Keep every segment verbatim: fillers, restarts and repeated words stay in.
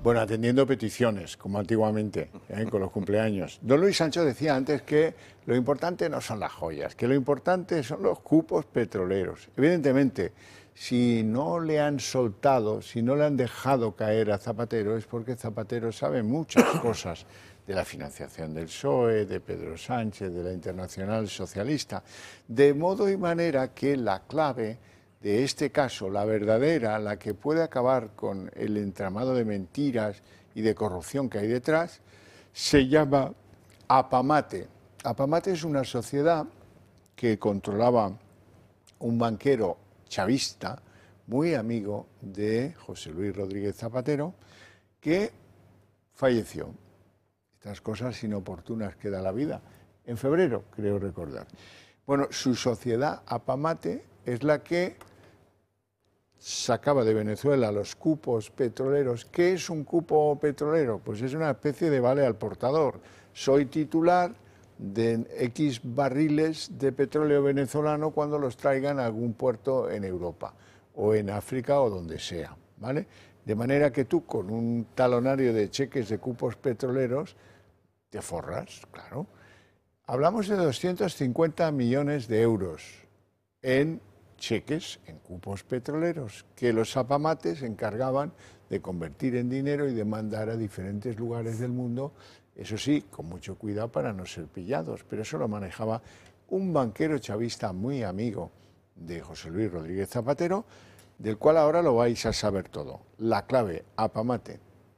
Bueno, atendiendo peticiones, como antiguamente, ¿eh? Con los cumpleaños. Don Luis Sancho decía antes que lo importante no son las joyas, que lo importante son los cupos petroleros. Evidentemente, si no le han soltado, si no le han dejado caer a Zapatero, es porque Zapatero sabe muchas cosas de la financiación del P S O E, de Pedro Sánchez, de la Internacional Socialista. De modo y manera que la clave de este caso, la verdadera, la que puede acabar con el entramado de mentiras y de corrupción que hay detrás, se llama Apamate. Apamate es una sociedad que controlaba un banquero chavista, muy amigo de José Luis Rodríguez Zapatero, que falleció. Estas cosas inoportunas que da la vida. En febrero, creo recordar. Bueno, su sociedad Apamate es la que sacaba de Venezuela los cupos petroleros. ¿Qué es un cupo petrolero? Pues es una especie de vale al portador. Soy titular de X barriles de petróleo venezolano cuando los traigan a algún puerto en Europa o en África o donde sea, ¿vale? De manera que tú con un talonario de cheques de cupos petroleros te forras, claro. Hablamos de doscientos cincuenta millones de euros en cheques, en cupos petroleros, que los apamates se encargaban de convertir en dinero y de mandar a diferentes lugares del mundo, eso sí, con mucho cuidado para no ser pillados, pero eso lo manejaba un banquero chavista muy amigo de José Luis Rodríguez Zapatero, del cual ahora lo vais a saber todo. La clave, Apamate.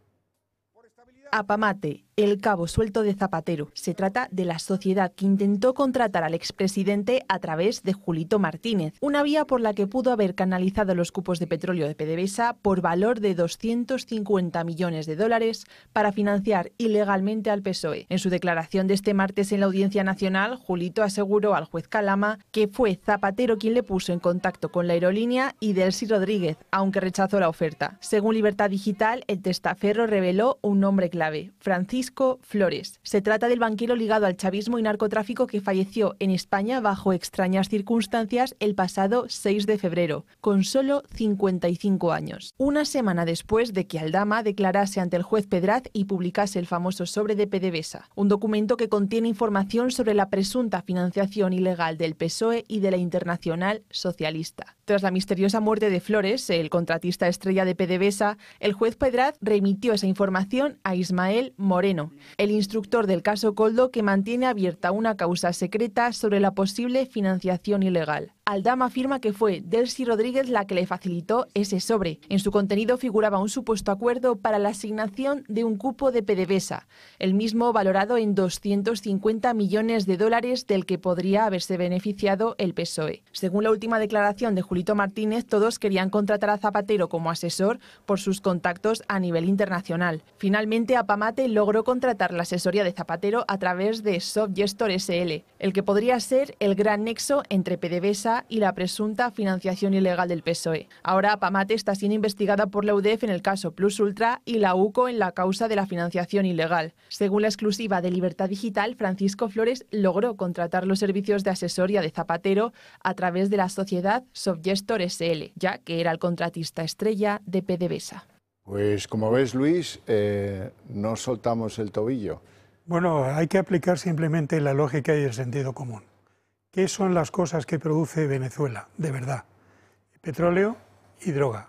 Apamate, el cabo suelto de Zapatero. Se trata de la sociedad que intentó contratar al expresidente a través de Julito Martínez, una vía por la que pudo haber canalizado los cupos de petróleo de PDVSA por valor de doscientos cincuenta millones de dólares para financiar ilegalmente al P S O E. En su declaración de este martes en la Audiencia Nacional, Julito aseguró al juez Calama que fue Zapatero quien le puso en contacto con la aerolínea y Delcy Rodríguez, aunque rechazó la oferta. Según Libertad Digital, el testaferro reveló un nombre clave: Francisco Flores. Se trata del banquero ligado al chavismo y narcotráfico que falleció en España bajo extrañas circunstancias el pasado seis de febrero, con solo cincuenta y cinco años. Una semana después de que Aldama declarase ante el juez Pedraz y publicase el famoso sobre de PDVSA, un documento que contiene información sobre la presunta financiación ilegal del P S O E y de la Internacional Socialista. Tras la misteriosa muerte de Flores, el contratista estrella de PDVSA, el juez Pedraz remitió esa información a Ismael Moreno, el instructor del caso Coldo, que mantiene abierta una causa secreta sobre la posible financiación ilegal. Aldama afirma que fue Delcy Rodríguez la que le facilitó ese sobre. En su contenido figuraba un supuesto acuerdo para la asignación de un cupo de PDVSA, el mismo valorado en doscientos cincuenta millones de dólares del que podría haberse beneficiado el P S O E. Según la última declaración de Julito Martínez, todos querían contratar a Zapatero como asesor por sus contactos a nivel internacional. Finalmente, Apamate logró contratar la asesoría de Zapatero a través de Softgestor S L, el que podría ser el gran nexo entre PDVSA y la presunta financiación ilegal del P S O E. Ahora Apamate está siendo investigada por la U D E F en el caso Plus Ultra y la U C O en la causa de la financiación ilegal. Según la exclusiva de Libertad Digital, Francisco Flores logró contratar los servicios de asesoría de Zapatero a través de la sociedad Softgestor S L, ya que era el contratista estrella de PDVSA. Pues como ves, Luis, eh, no soltamos el tobillo. Bueno, hay que aplicar simplemente la lógica y el sentido común. ¿Qué son las cosas que produce Venezuela, de verdad? Petróleo y droga.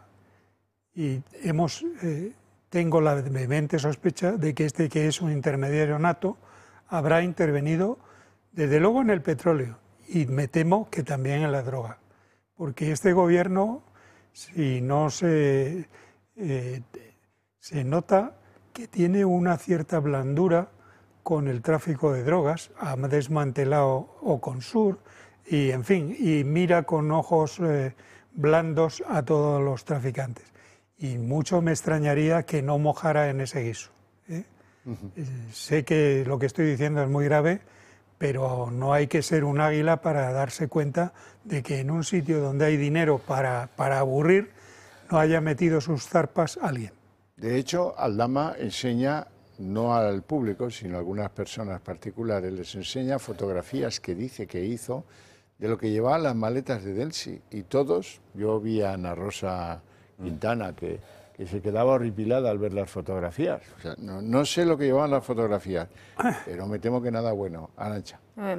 Y hemos, eh, tengo la vehemente sospecha de que este, que es un intermediario nato, habrá intervenido desde luego en el petróleo y me temo que también en la droga. Porque este gobierno, si no se, eh, se nota que tiene una cierta blandura con el tráfico de drogas, ha desmantelado Oconsur y, en fin, y mira con ojos eh, blandos a todos los traficantes. Y mucho me extrañaría que no mojara en ese guiso, ¿eh? Uh-huh. eh, sé que lo que estoy diciendo es muy grave, pero no hay que ser un águila para darse cuenta de que en un sitio donde hay dinero para, para aburrir, no haya metido sus zarpas alguien. De hecho, Aldama enseña, no al público, sino a algunas personas particulares, les enseña fotografías que dice que hizo de lo que llevaba las maletas de Delcy. Y todos, yo vi a Ana Rosa Quintana, que que se quedaba horripilada al ver las fotografías. O sea, no, no sé lo que llevaban las fotografías, pero me temo que nada bueno. Arantxa.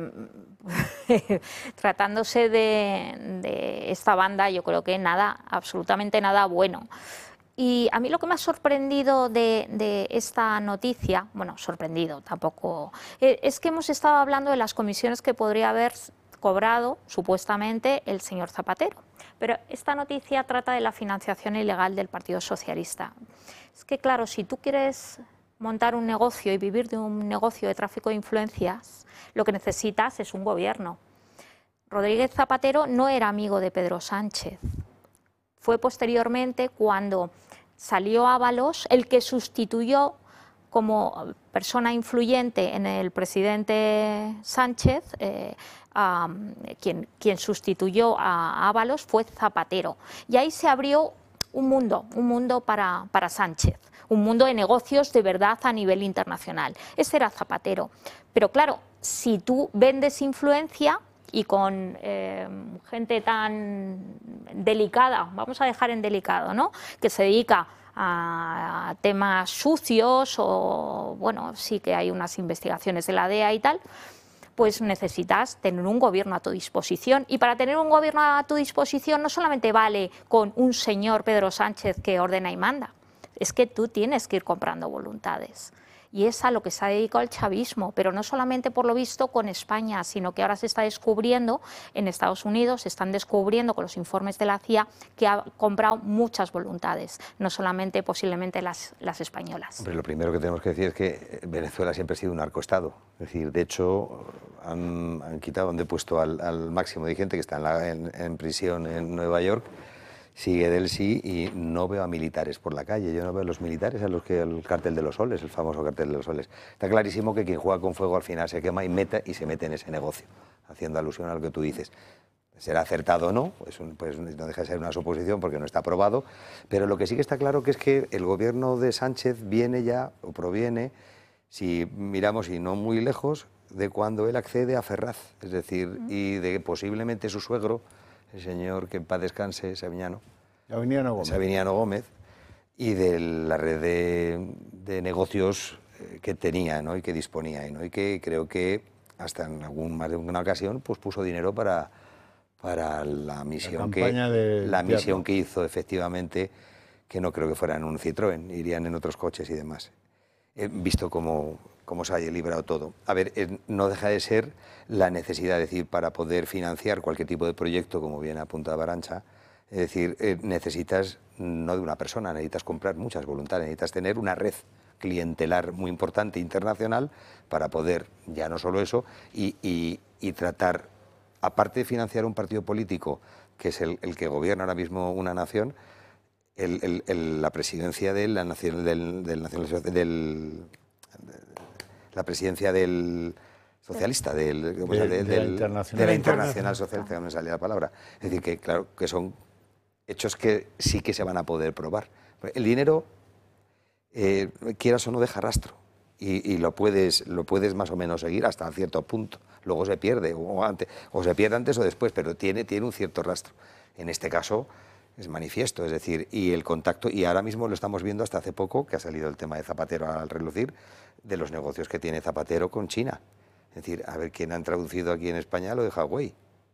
Tratándose de, de esta banda, yo creo que nada, absolutamente nada bueno. Y a mí lo que me ha sorprendido de, de esta noticia, bueno, sorprendido tampoco, es que hemos estado hablando de las comisiones que podría haber cobrado supuestamente el señor Zapatero. Pero esta noticia trata de la financiación ilegal del Partido Socialista. Es que, claro, si tú quieres montar un negocio y vivir de un negocio de tráfico de influencias, lo que necesitas es un gobierno. Rodríguez Zapatero no era amigo de Pedro Sánchez. Fue posteriormente cuando salió Ábalos el que sustituyó como persona influyente en el presidente Sánchez, eh, a, quien, quien sustituyó a Ábalos fue Zapatero. Y ahí se abrió un mundo, un mundo para, para Sánchez, un mundo de negocios de verdad a nivel internacional. Ese era Zapatero. Pero claro, si tú vendes influencia y con eh, gente tan delicada, vamos a dejar en delicado, ¿no?, que se dedica a temas sucios o, bueno, sí que hay unas investigaciones de la D E A y tal, pues necesitas tener un gobierno a tu disposición. Y para tener un gobierno a tu disposición no solamente vale con un señor Pedro Sánchez que ordena y manda, es que tú tienes que ir comprando voluntades. Y es a lo que se ha dedicado el chavismo, pero no solamente por lo visto con España, sino que ahora se está descubriendo en Estados Unidos, se están descubriendo con los informes de la C I A que ha comprado muchas voluntades, no solamente posiblemente las, las españolas. Hombre, lo primero que tenemos que decir es que Venezuela siempre ha sido un narcoestado. Es decir, de hecho, han, han quitado, han depuesto al, al máximo de gente que está en, la, en, en prisión en Nueva York. Sigue del sí y no veo a militares por la calle. Yo no veo a los militares a los que el cártel de los soles, el famoso cártel de los soles. Está clarísimo que quien juega con fuego al final se quema y, meta, y se mete en ese negocio, haciendo alusión a lo que tú dices. ¿Será acertado o no? Pues, pues no deja de ser una suposición porque no está aprobado. Pero lo que sí que está claro que es que el gobierno de Sánchez viene ya, o proviene, si miramos y no muy lejos, de cuando él accede a Ferraz. Es decir, y de posiblemente su suegro, el señor, que en paz descanse, Sabiniano, Sabiniano Gómez. Sabiniano Gómez, y de la red de, de negocios que tenía, ¿no?, y que disponía, ¿no?, y que creo que hasta en algún, más de una ocasión pues puso dinero para, para la misión, la que, la misión que hizo efectivamente, que no creo que fuera en un Citroën, irían en otros coches y demás. He visto cómo, cómo se haya librado todo. A ver, eh, no deja de ser la necesidad, es decir, para poder financiar cualquier tipo de proyecto, como bien apuntaba Arantxa, es decir, eh, necesitas no de una persona, necesitas comprar muchas voluntades, necesitas tener una red clientelar muy importante internacional para poder, ya no solo eso, y, y, y tratar, aparte de financiar un partido político, que es el, el que gobierna ahora mismo una nación, el, el, el, la presidencia de la nación, del, del, del, del la presidencia del socialista, del, de, de, de, de, del, la internacional, de la internacional socialista, no me salía la palabra. Es decir, que claro, que son hechos que sí que se van a poder probar. El dinero, eh, quieras o no, deja rastro y, y lo, puedes, lo puedes más o menos seguir hasta cierto punto. Luego se pierde, o, antes, o se pierde antes o después, pero tiene, tiene un cierto rastro. En este caso es manifiesto, es decir, y el contacto, y ahora mismo lo estamos viendo hasta hace poco, que ha salido el tema de Zapatero al relucir, de los negocios que tiene Zapatero con China. Es decir, a ver quién han traducido aquí en España lo de Huawei.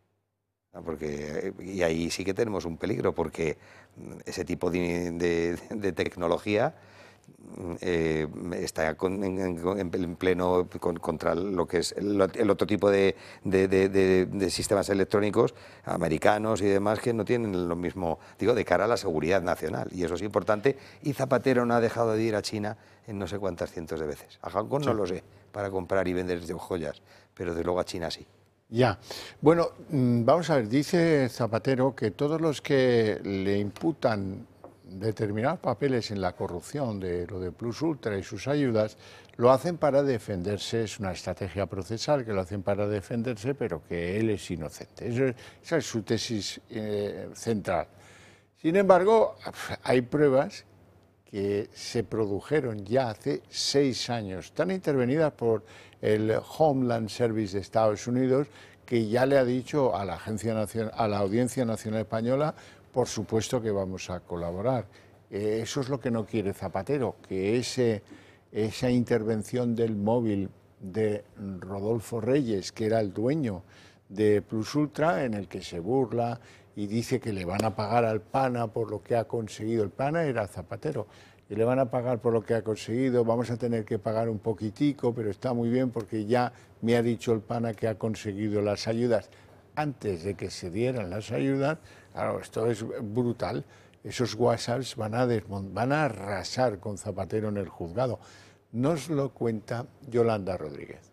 Porque, y ahí sí que tenemos un peligro, porque ese tipo de, de, de tecnología eh, está con, en, en pleno con, contra lo que es el, el otro tipo de, de, de, de, de sistemas electrónicos americanos y demás que no tienen lo mismo, digo, de cara a la seguridad nacional. Y eso es importante. Y Zapatero no ha dejado de ir a China en no sé cuántas cientos de veces. A Hong Kong sí. No lo sé, para comprar y vender joyas, pero de luego a China sí. Ya. Bueno, vamos a ver, dice Zapatero que todos los que le imputan determinados papeles en la corrupción de lo de Plus Ultra y sus ayudas, lo hacen para defenderse, es una estrategia procesal que lo hacen para defenderse, pero que él es inocente. Eso, esa es su tesis eh, central. Sin embargo, hay pruebas que se produjeron ya hace seis años, están intervenidas por el Homeland Service de Estados Unidos, que ya le ha dicho a la Agencia Nacional, a la Audiencia Nacional Española, por supuesto que vamos a colaborar. Eh, eso es lo que no quiere Zapatero, que ese, esa intervención del móvil de Rodolfo Reyes, que era el dueño de Plus Ultra, en el que se burla y dice que le van a pagar al PANA por lo que ha conseguido. El PANA era Zapatero, y le van a pagar por lo que ha conseguido, vamos a tener que pagar un poquitico, pero está muy bien porque ya me ha dicho el PANA que ha conseguido las ayudas antes de que se dieran las ayudas. Claro, esto es brutal. Esos WhatsApps van a, van a arrasar con Zapatero en el juzgado. Nos lo cuenta Yolanda Rodríguez.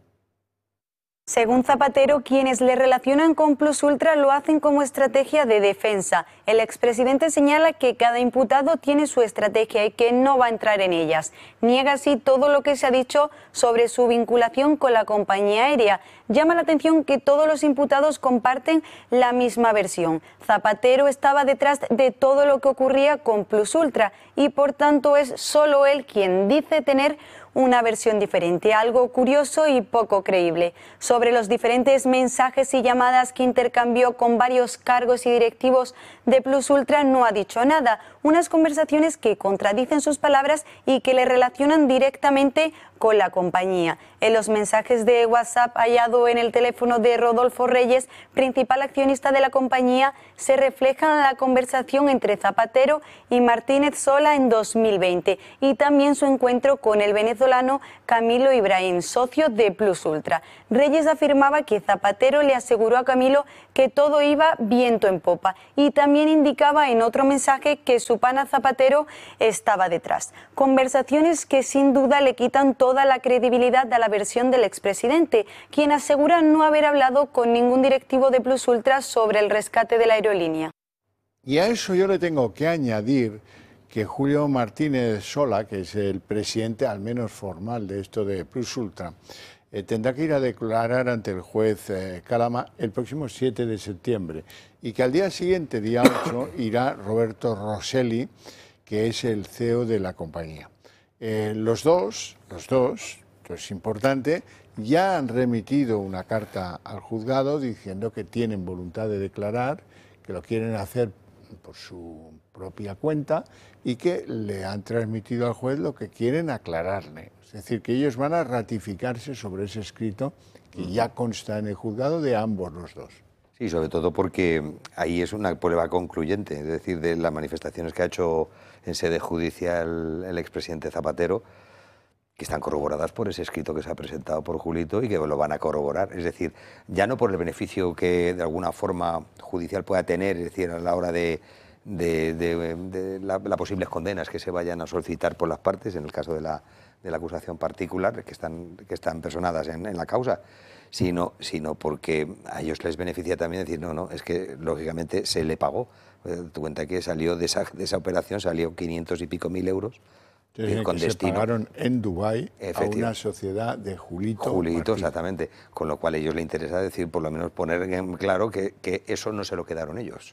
Según Zapatero, quienes le relacionan con Plus Ultra lo hacen como estrategia de defensa. El expresidente señala que cada imputado tiene su estrategia y que no va a entrar en ellas. Niega así todo lo que se ha dicho sobre su vinculación con la compañía aérea. Llama la atención que todos los imputados comparten la misma versión. Zapatero estaba detrás de todo lo que ocurría con Plus Ultra y por tanto es solo él quien dice tener una versión diferente, algo curioso y poco creíble. Sobre los diferentes mensajes y llamadas que intercambió con varios cargos y directivos de Plus Ultra no ha dicho nada. Unas conversaciones que contradicen sus palabras y que le relacionan directamente con la compañía. En los mensajes de WhatsApp hallado en el teléfono de Rodolfo Reyes, principal accionista de la compañía, se refleja la conversación entre Zapatero y Martínez Sola en dos mil veinte y también su encuentro con el venezolano Camilo Ibrahim, socio de Plus Ultra. Reyes afirmaba que Zapatero le aseguró a Camilo que todo iba viento en popa y también indicaba en otro mensaje que su pana Zapatero estaba detrás. Conversaciones que sin duda le quitan toda la credibilidad a la versión del expresidente, quien asegura no haber hablado con ningún directivo de Plus Ultra sobre el rescate de la aerolínea. Y a eso yo le tengo que añadir que Julio Martínez Sola, que es el presidente al menos formal de esto de Plus Ultra, eh, tendrá que ir a declarar ante el juez eh, Calama el próximo siete de septiembre y que al día siguiente, día ocho, irá Roberto Rosselli, que es el C E O de la compañía. Eh, los dos, los dos, esto es importante, ya han remitido una carta al juzgado diciendo que tienen voluntad de declarar, que lo quieren hacer por su propia cuenta y que le han transmitido al juez lo que quieren aclararle. Es decir, que ellos van a ratificarse sobre ese escrito que ya consta en el juzgado de ambos los dos. Sí, sobre todo porque ahí es una prueba concluyente, es decir, de las manifestaciones que ha hecho en sede judicial el expresidente Zapatero, que están corroboradas por ese escrito que se ha presentado por Julito y que lo van a corroborar. Es decir, ya no por el beneficio que de alguna forma judicial pueda tener, es decir, a la hora de, de, de, de las la posibles condenas que se vayan a solicitar por las partes, en el caso de la, de la acusación particular, que están, que están personadas en, en la causa, sino, sino porque a ellos les beneficia también decir, no, no, es que lógicamente se le pagó. Tu cuenta que salió de esa, de esa operación, salió quinientos y pico mil euros. Entonces, con que destino, se pagaron en Dubái a una sociedad de Julito Julito, Martín. Exactamente. Con lo cual a ellos les interesa decir, por lo menos poner en claro que, que eso no se lo quedaron ellos.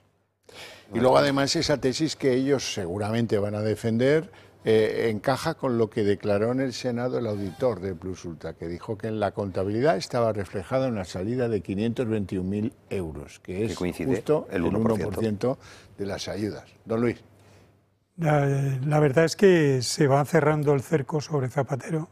Y luego además esa tesis que ellos seguramente van a defender eh, encaja con lo que declaró en el Senado el auditor de Plus Ultra, que dijo que en la contabilidad estaba reflejada una salida de quinientos veintiún mil euros, que es justo el uno por ciento. el uno por ciento de las ayudas. Don Luis. La, la verdad es que se va cerrando el cerco sobre Zapatero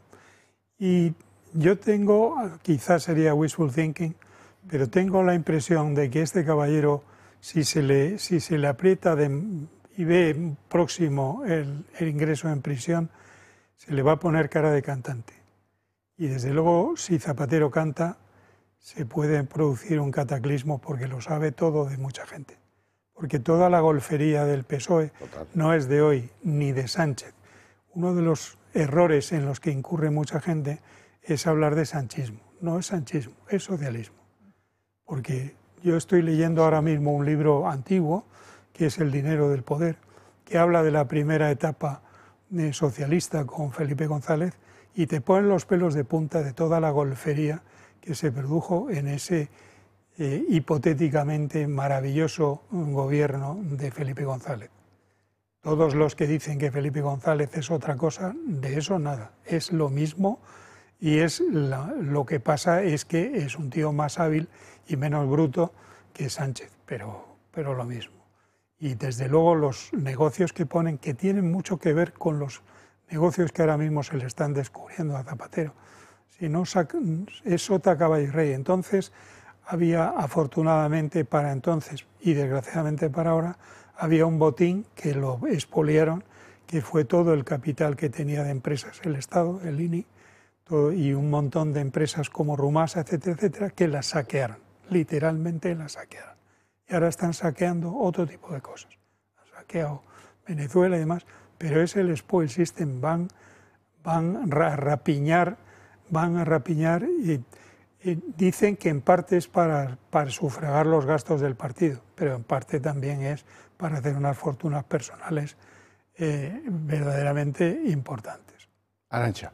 y yo tengo, quizás sería wishful thinking, pero tengo la impresión de que este caballero, si se le, si se le aprieta de, y ve próximo el, el ingreso en prisión, se le va a poner cara de cantante. Y desde luego, si Zapatero canta, se puede producir un cataclismo porque lo sabe todo de mucha gente. Porque toda la golfería del P S O E Total. No es de hoy ni de Sánchez. Uno de los errores en los que incurre mucha gente es hablar de sanchismo. No es sanchismo, es socialismo. Porque yo estoy leyendo ahora mismo un libro antiguo, que es El dinero del poder, que habla de la primera etapa socialista con Felipe González y te ponen los pelos de punta de toda la golfería que se produjo en ese Eh, hipotéticamente maravilloso gobierno de Felipe González. Todos los que dicen que Felipe González es otra cosa, de eso nada, es lo mismo y es la, lo que pasa es que es un tío más hábil y menos bruto que Sánchez, pero, pero lo mismo. Y desde luego los negocios que ponen, que tienen mucho que ver con los negocios que ahora mismo se le están descubriendo a Zapatero. Si no, es sota, caballo y rey. Entonces había, afortunadamente para entonces y desgraciadamente para ahora, había un botín que lo expoliaron, que fue todo el capital que tenía de empresas el Estado, el I N I, todo, y un montón de empresas como Rumasa, etcétera, etcétera, que las saquearon, literalmente las saquearon. Y ahora están saqueando otro tipo de cosas. Han saqueado Venezuela y demás, pero es el spoil system, van, van a rapiñar, van a rapiñar y, y dicen que en parte es para, para sufragar los gastos del partido, pero en parte también es para hacer unas fortunas personales eh, verdaderamente importantes. Arantxa.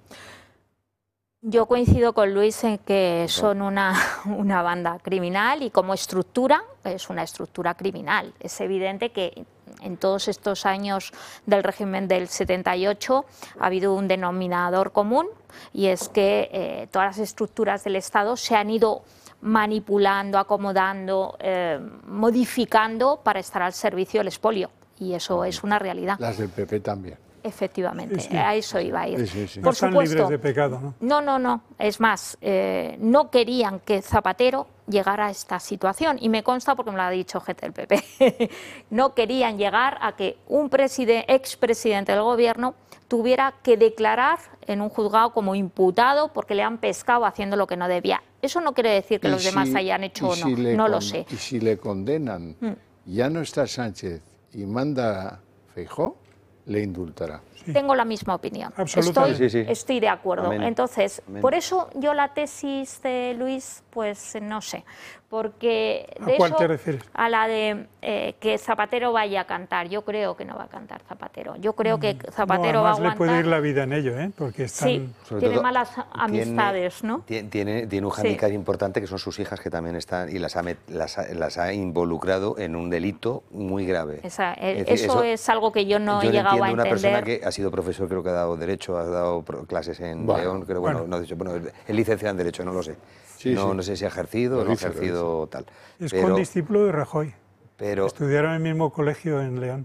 Yo coincido con Luis en que son una, una banda criminal y como estructura es una estructura criminal. Es evidente que en todos estos años del régimen del setenta y ocho ha habido un denominador común y es que eh, todas las estructuras del Estado se han ido manipulando, acomodando, eh, modificando para estar al servicio del expolio y eso es una realidad. Las del P P también. Efectivamente, sí, sí. a eso iba a ir. Sí, sí, sí. No Por están supuesto, libres de pecado, ¿no? No, no, no. Es más, eh, no querían que Zapatero llegara a esta situación y me consta porque me lo ha dicho gente del P P. No querían llegar a que un expresidente del gobierno tuviera que declarar en un juzgado como imputado porque le han pescado haciendo lo que no debía. Eso no quiere decir que los si, demás hayan hecho o no, si no lo sé. Y si le condenan, mm. ya no está Sánchez y manda Feijóo, le indultará. Sí. Tengo la misma opinión. Absolutamente. Estoy, sí, sí. estoy de acuerdo. Amén. Entonces, Amén. por eso yo la tesis de Luis, pues no sé, porque de ¿A cuál eso, te refieres? a la de eh, que Zapatero vaya a cantar. Yo creo que no va a cantar Zapatero. Yo creo que Zapatero no, va a además aguantar. le puede ir la vida en ello, ¿eh? Porque están... Sí, Sobre tiene todo, malas tiene- amistades, ¿no? Tiene, tiene, tiene un Sí. hándicap importante que son sus hijas que también están y las ha, met- las ha, las ha involucrado en un delito muy grave. Esa- eh, Es decir, eso, es algo que yo no yo he llegado entiendo a una persona entender. que ha sido profesor, creo que ha dado Derecho, ha dado pro- clases en Bueno, León, creo, bueno, bueno. no, dicho, bueno, es licenciado en Derecho, no lo sé. Sí, no, sí. no sé si ha ejercido Lo o no ha dice, lo ejercido tal. Es Pero, condiscípulo de Rajoy. pero, Estudiaron en el mismo colegio en León.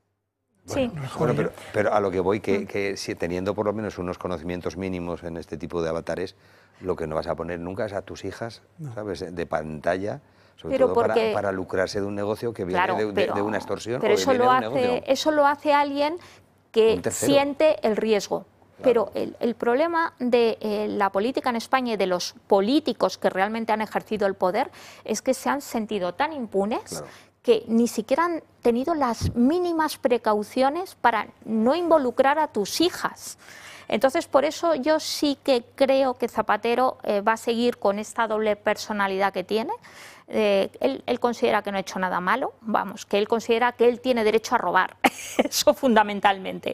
Sí. bueno, pero, pero a lo que voy, que, que si teniendo por lo menos unos conocimientos mínimos en este tipo de avatares, lo que no vas a poner nunca es a tus hijas, ¿sabes?, de pantalla, sobre Pero todo porque- para, para lucrarse de un negocio que viene Claro, de, de- pero, de una extorsión pero o de- eso viene lo de un hace negocio. eso lo hace alguien que Un tercero. siente el riesgo. Pero el, el problema de eh, la política en España y de los políticos que realmente han ejercido el poder es que se han sentido tan impunes Claro. que ni siquiera han tenido las mínimas precauciones para no involucrar a tus hijas. Entonces, por eso yo sí que creo que Zapatero eh, va a seguir con esta doble personalidad que tiene. Eh, él, él considera que no ha hecho nada malo, vamos, que él considera que él tiene derecho a robar, eso fundamentalmente.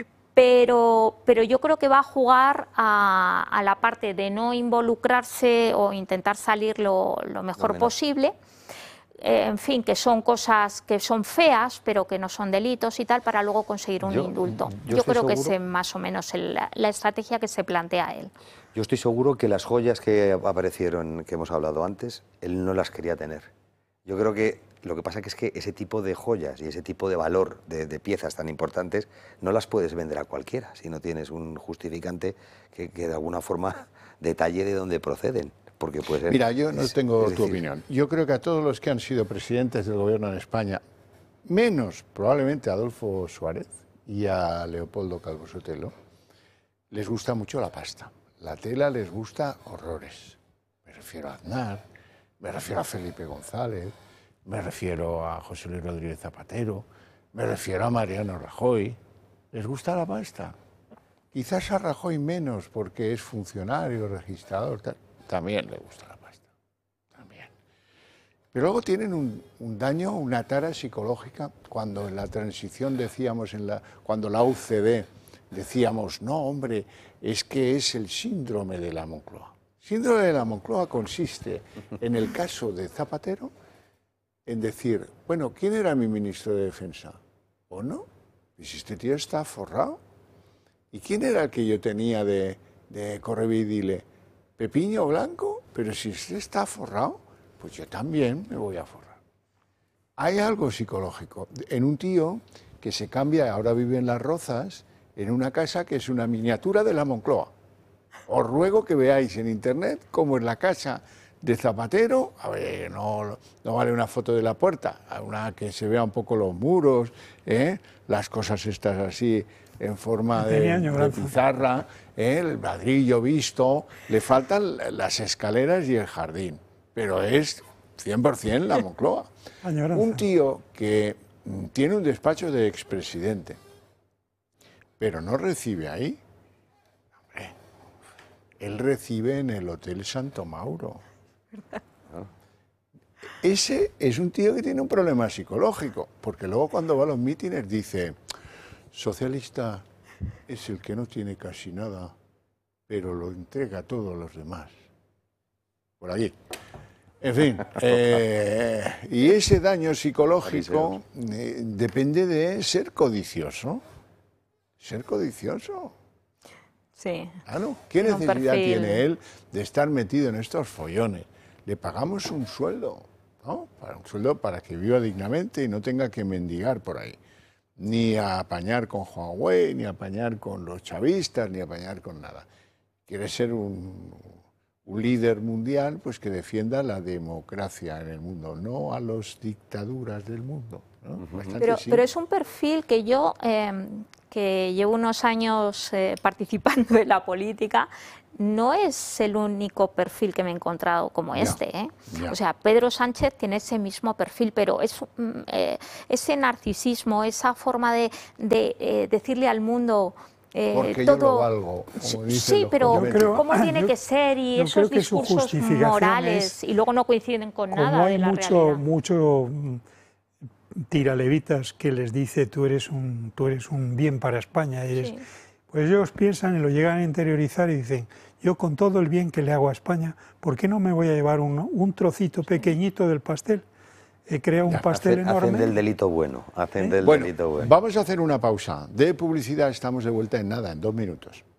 Pero, pero yo creo que va a jugar a, a la parte de no involucrarse o intentar salir lo, lo mejor menos. posible. Eh, en fin, que son cosas que son feas, pero que no son delitos y tal, para luego conseguir un Yo- indulto. yo Yo, estoy creo que es seguro- eh, más o menos el- la estrategia que se plantea él. Yo estoy seguro que las joyas que aparecieron, que hemos hablado antes, él no las quería tener. Yo creo que lo que pasa que es que ese tipo de joyas y ese tipo de valor de, de piezas tan importantes no las puedes vender a cualquiera si no tienes un justificante que, que de alguna forma detalle de dónde proceden. Porque puede ser, Mira, yo no es- tengo es tu decir, opinión. Yo creo que a todos los que han sido presidentes del gobierno en España, menos probablemente a Adolfo Suárez y a Leopoldo Calvo Sotelo, les gusta mucho la pasta. La tela les gusta horrores. Me refiero a Aznar, me refiero a Felipe González, me refiero a José Luis Rodríguez Zapatero, me refiero a Mariano Rajoy. Les gusta la pasta. Quizás a Rajoy menos porque es funcionario, registrador, tal. También le gusta la pasta. También. Pero luego tienen un, un daño, una tara psicológica. Cuando en la transición decíamos, en la, cuando la U C D decíamos, no, hombre, es que es el síndrome de la Moncloa. Síndrome de la Moncloa consiste, en el caso de Zapatero, en decir, bueno, ¿quién era mi ministro de Defensa? ¿O no? Y si este tío está forrado. ¿Y quién era el que yo tenía de, de Correvidile? ¿Pepiño Blanco? Pero si usted está forrado, pues yo también me voy a forrar. Hay algo psicológico en un tío que se cambia, ahora vive en Las Rozas, en una casa que es una miniatura de la Moncloa. Os ruego que veáis en internet cómo es la casa de Zapatero. A ver, no, no vale una foto de la puerta, una que se vea un poco los muros, ¿eh? Las cosas estas así en forma de, de pizarra, ¿eh? El ladrillo visto, le faltan las escaleras y el jardín, pero es cien por cien la Moncloa. Un tío que tiene un despacho de expresidente, pero no recibe ahí. Hombre, él recibe en el Hotel Santo Mauro. Ese es un tío que tiene un problema psicológico, porque luego cuando va a los mítines dice, socialista es el que no tiene casi nada, pero lo entrega a todos los demás. Por allí. En fin, eh, y ese daño psicológico eh, depende de ser codicioso. Ser codicioso. Sí. Claro, ¿qué necesidad tiene él de estar metido en estos follones? Le pagamos un sueldo, ¿no? Para un sueldo para que viva dignamente y no tenga que mendigar por ahí. Ni a apañar con Huawei, ni a apañar con los chavistas, ni a apañar con nada. Quiere ser un, un líder mundial, pues que defienda la democracia en el mundo, no a las dictaduras del mundo, ¿no? Pero, pero es un perfil que yo, eh, que llevo unos años eh, participando en la política, no es el único perfil que me he encontrado como Ya, este, ¿eh? ya. O sea, Pedro Sánchez tiene ese mismo perfil, pero es mm, eh, ese narcisismo, esa forma de, de eh, decirle al mundo eh, Porque todo. yo lo valgo, como dicen Sí, los pero jóvenes. creo- cómo tiene yo- que ser y yo esos creo que su discursos justificación morales es, y luego no coinciden con Como nada hay de la mucho, realidad. mucho mm, tiralevitas que les dice tú eres un, tú eres un bien para España, eres, Sí. pues ellos piensan y lo llegan a interiorizar y dicen, yo con todo el bien que le hago a España, ¿por qué no me voy a llevar un, un trocito pequeñito del pastel? He creado un Ya, pastel Hacen, enorme. hacen del delito bueno, hacen del Bueno, delito bueno. vamos a hacer una pausa de publicidad, estamos de vuelta en nada, en dos minutos.